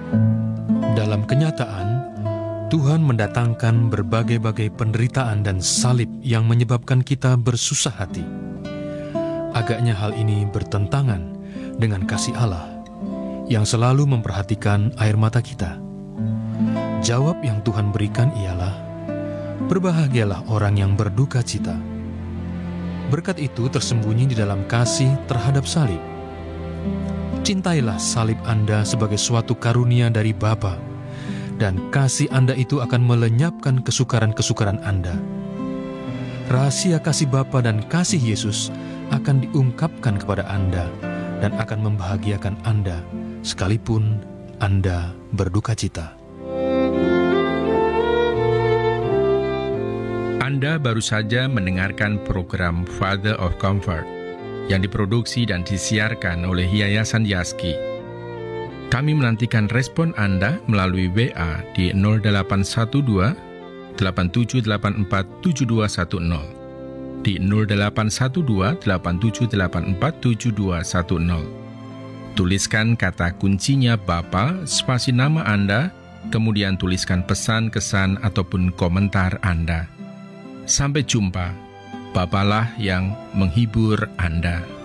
Dalam kenyataan, Tuhan mendatangkan berbagai-bagai penderitaan dan salib yang menyebabkan kita bersusah hati. Agaknya hal ini bertentangan dengan kasih Allah yang selalu memperhatikan air mata kita. Jawab yang Tuhan berikan ialah, berbahagialah orang yang berduka cita. Berkat itu tersembunyi di dalam kasih terhadap salib. Cintailah salib Anda sebagai suatu karunia dari Bapa, dan kasih Anda itu akan melenyapkan kesukaran-kesukaran Anda. Rahasia kasih Bapa dan kasih Yesus akan diungkapkan kepada Anda dan akan membahagiakan Anda sekalipun Anda berduka cita. Anda baru saja mendengarkan program Father of Comfort yang diproduksi dan disiarkan oleh Yayasan Yaski. Kami menantikan respon Anda melalui WA di 0812 8784 7210, di 0812 8784 7210. Tuliskan kata kuncinya Bapa, spasi nama Anda, kemudian tuliskan pesan, kesan, ataupun komentar Anda. Sampai jumpa. Bapalah yang menghibur Anda.